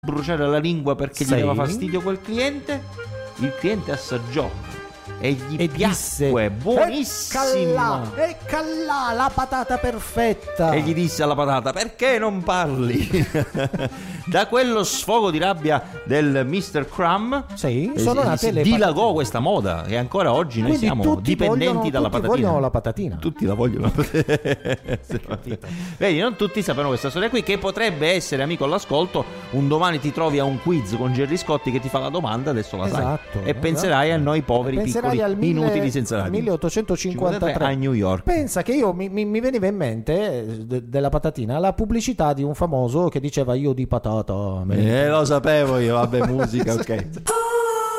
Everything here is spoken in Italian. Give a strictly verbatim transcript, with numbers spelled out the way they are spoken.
bruciare la lingua perché Sì. gli dava fastidio quel cliente. Il cliente assaggiò e gli E piacque, buonissima. Ecca là, la patata perfetta. E gli disse alla patata: perché non parli? Da quello sfogo di rabbia del mister Crumb, Sì, eh, sono si- nate si le dilagò patatine. questa moda e ancora oggi noi Quindi siamo tutti dipendenti vogliono- dalla tutti patatina. vogliono la patatina. Tutti la vogliono. Vedi, non tutti sapevano questa storia qui, che potrebbe essere, amico all'ascolto, un domani ti trovi a un quiz con Gerry Scotti che ti fa la domanda, adesso la Esatto, sai. E esatto. penserai a noi poveri Penserai piccoli al mille- inutili senza radio. milleottocentocinquantatré a New York. Pensa che io mi, mi- mi veniva in mente eh, de- della patatina la pubblicità di un famoso che diceva io di patata me ne Eh, lo sapevo io, vabbè, musica, ok.